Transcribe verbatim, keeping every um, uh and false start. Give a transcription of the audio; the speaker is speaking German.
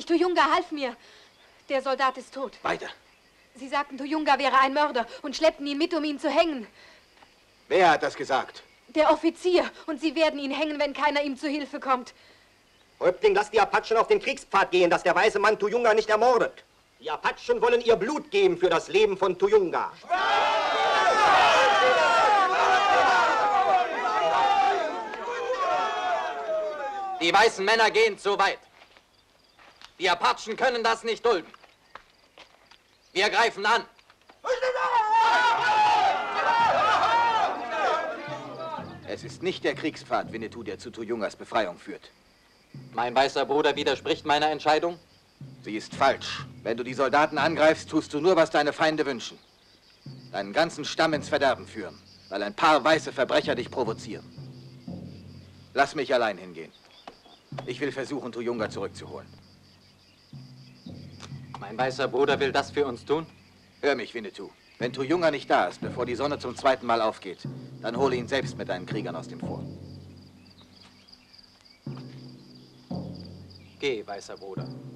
Tuyunga half mir. Der Soldat ist tot. Weiter. Sie sagten, Tuyunga wäre ein Mörder und schleppten ihn mit, um ihn zu hängen. Wer hat das gesagt? Der Offizier. Und sie werden ihn hängen, wenn keiner ihm zu Hilfe kommt. Häuptling, lass die Apachen auf den Kriegspfad gehen, dass der weise Mann Tuyunga nicht ermordet. Die Apachen wollen ihr Blut geben für das Leben von Tuyunga. Die weißen Männer gehen zu weit. Die Apachen können das nicht dulden. Wir greifen an. Es ist nicht der Kriegspfad, Winnetou, der zu Tuyungas Befreiung führt. Mein weißer Bruder widerspricht meiner Entscheidung? Sie ist falsch. Wenn du die Soldaten angreifst, tust du nur, was deine Feinde wünschen. Deinen ganzen Stamm ins Verderben führen, weil ein paar weiße Verbrecher dich provozieren. Lass mich allein hingehen. Ich will versuchen, Tuyunga zurückzuholen. Mein weißer Bruder will das für uns tun? Hör mich, Winnetou. Wenn Tuyunga nicht da ist, bevor die Sonne zum zweiten Mal aufgeht, dann hole ihn selbst mit deinen Kriegern aus dem Fort. Geh, weißer Bruder.